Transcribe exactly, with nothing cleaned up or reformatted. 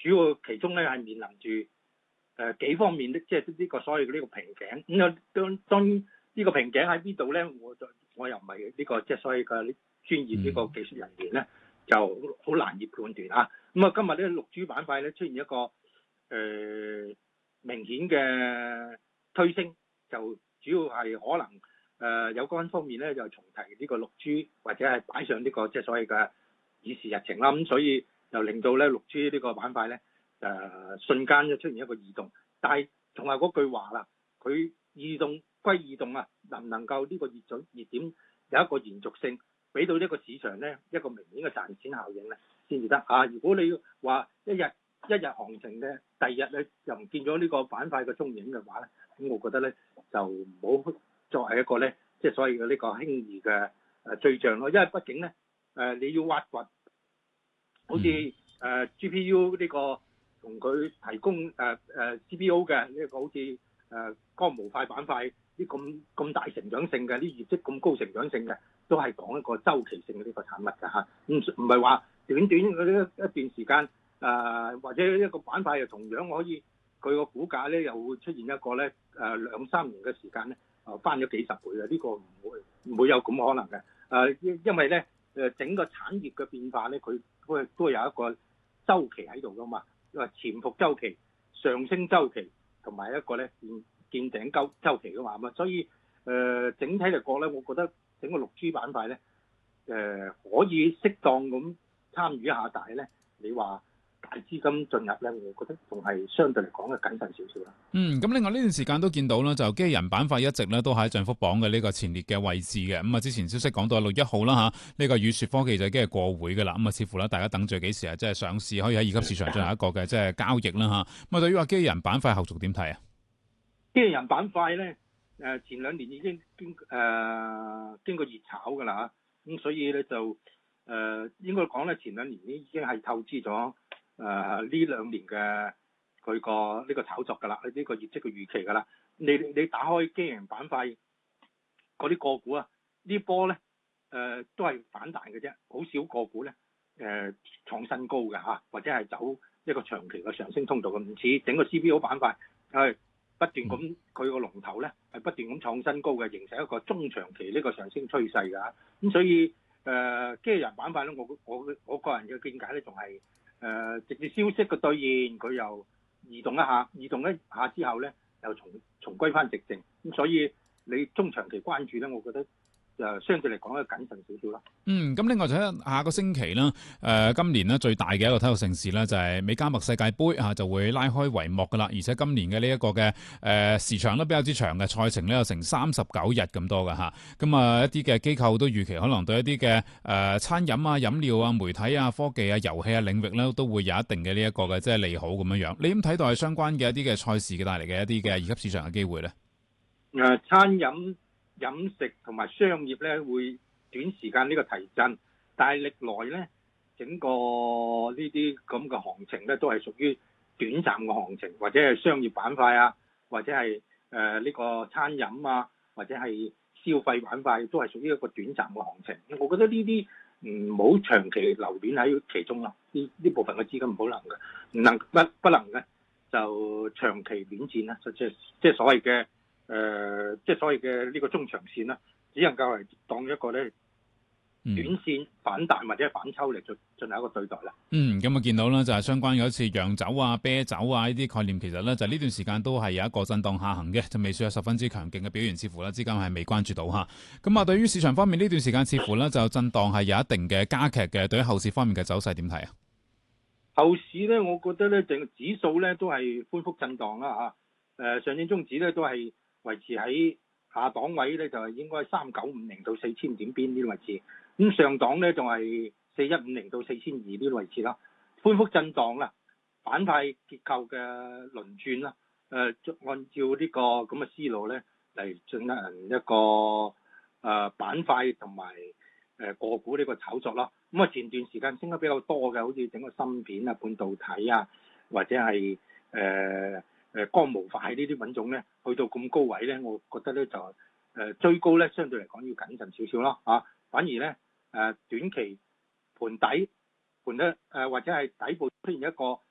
主要其中咧係面臨住誒、呃、幾方面的，即係呢個所謂嘅呢個瓶頸。咁啊當當呢個瓶頸喺邊度咧？我就我又唔係呢個即係所謂嘅專業呢個技術人員咧，就好難以判斷啊。咁啊今日咧六 G 板塊咧出現一個誒、呃、明顯嘅推升，就主要係可能誒、呃、有關方面咧就重提呢個六 G 或者係擺上呢、這個即係所謂嘅議事日程啦。咁所以就令到咧六 G 呢個板塊咧誒瞬間就出現一個異動。但係同埋嗰句話啦，佢異動歸異動啊，能唔能夠呢個熱準熱點有一個延續性，俾到呢個市場咧一個明顯嘅賺錢效應咧先至得啊！如果你話一日一日行情咧，第二日咧又唔見咗呢個板塊嘅蹤影嘅話咧，咁我覺得咧就唔好作為一個咧即係所謂嘅呢個輕易嘅誒對象咯，因為畢竟咧誒、呃、你要挖掘，好似誒、呃、G P U 呢個同佢提供誒誒、呃呃、C P U 嘅呢個好似誒光模塊板塊啲咁咁大成長性嘅，啲業績咁高成長性嘅，都係講一個周期性嘅呢個產物㗎嚇，唔唔係話短短嗰啲一段時間誒、呃、或者一個板塊又同樣可以佢個股價咧又會出現一個咧誒、呃、兩三年嘅時間咧誒翻咗幾十倍嘅，呢、這個唔會唔會有咁可能嘅誒、呃，因為咧誒整個產業嘅變化咧，佢都係都有一個周期喺度㗎嘛，因為潛伏周期、上升周期同埋一個咧見見頂周周期㗎嘛，咁啊，所以誒、呃、整體嚟講咧，我覺得整個六 G 板塊咧誒、呃、可以適當咁參與一下，但係咧你話大資金進入咧，我覺得仲係相對嚟講嘅謹慎少少啦。 嗯，咁另外呢段時間都見到啦，就機器人板塊一直咧都喺漲幅榜嘅呢個前列嘅位置嘅。咁啊，之前消息講到六一號啦嚇，呢個宇雪科技就已經係過會嘅啦。咁啊，似乎咧大家等住幾時啊，即係上市可以喺二級市場進行一個嘅即係交易啦嚇。咁啊，對於話機器人板塊後續點睇啊？ 機器人板塊咧誒前兩年已經經誒、呃、經過熱炒㗎啦嚇，咁所以咧就誒、呃、應該講咧前兩年已經係透支咗誒呢兩年嘅佢個呢個炒作㗎啦，呢、這個業績嘅預期㗎啦。你你打開機器人板塊嗰啲個股啊，呢波咧誒都係反彈嘅啫，好少個股咧誒、呃、創新高嘅嚇，或者係走一個長期嘅上升通道嘅，唔似整個 C P U 板塊係不斷咁佢個龍頭咧係不斷咁創新高嘅，形成一個中長期呢個上升趨勢㗎。咁所以誒、呃、機器人板塊咧，我我我個人嘅見解咧，仲係誒直接消息嘅兌現，佢又移動一下，移動一下之後咧又重重歸翻直正。咁所以你中長期關注咧，我覺得就相對嚟講咧謹慎少少啦。 嗯，咁另外就喺下個星期啦，誒、呃、今年咧最大嘅一個體育盛事咧就係美加墨世界盃啊，就會拉開帷幕噶啦。而且今年嘅呢一個嘅誒、呃、時長都比較之長嘅，賽程咧有成三十九日咁多㗎嚇。咁啊一啲嘅機構都預期可能對一啲嘅誒餐飲啊、飲料啊、媒體啊、科技啊、遊戲啊領域咧都會有一定嘅呢一個嘅即係利好咁樣樣。你點睇待相關嘅一啲嘅賽事嘅帶嚟嘅一啲嘅二級市場嘅機會咧？ 誒、呃、餐飲飲食同埋商業咧會短時間呢個提振，但係歷來咧整個呢啲咁嘅行情咧都係屬於短暫嘅行情，或者係商業板塊啊，或者係誒呢個餐飲啊，或者係消費板塊都係屬於一個短暫嘅行情。我覺得呢啲唔好長期留戀喺其中啦，呢呢部分嘅資金唔好能嘅，唔能不不能嘅就長期短線啦，即係即係所謂嘅。誒、呃，即係所謂嘅呢個中長線啦，只能夠係當一個咧短線反彈或者反抽嚟進進行一個對待啦。 嗯，咁啊見到啦，就係相關嘅好似洋酒啊、啤酒啊呢啲概念，其實咧就呢段時間都係有一個震盪下行嘅，就未算有十分之強勁嘅表現，似乎咧資金係未關注到嚇。咁啊，對於市場方面呢段時間，似乎咧就震盪係有一定嘅加劇嘅。對於後市方面嘅走勢點睇啊？ 後市咧，我覺得咧，整個指數咧都係寬幅震盪啦嚇。誒、上證綜指咧都係維持喺下檔位咧，就係應該三九五零到四千點邊呢啲位置。咁上檔咧仲係四一五零到四千二呢啲位置啦。寬幅震盪啦，板塊結構嘅輪轉啦。誒、呃，按照呢個咁嘅思路咧嚟進行一個誒、呃、板塊同埋誒個股呢個炒作啦。咁啊前段時間升得比較多嘅，好似整個芯片啊、半導體啊，或者係誒誒光模塊呢啲品種咧，去到咁高位咧，我覺得咧就誒、呃、追高咧，相對嚟講要謹慎少少咯嚇。反而咧誒、呃、短期盤底盤咧誒或者係底部出現一個